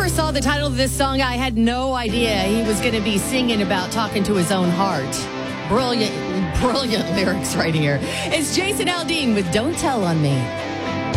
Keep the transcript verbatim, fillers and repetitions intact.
first saw the title of this song, I had no idea he was going to be singing about talking to his own heart. Brilliant, brilliant lyrics right here. It's Jason Aldean with Don't Tell on Me.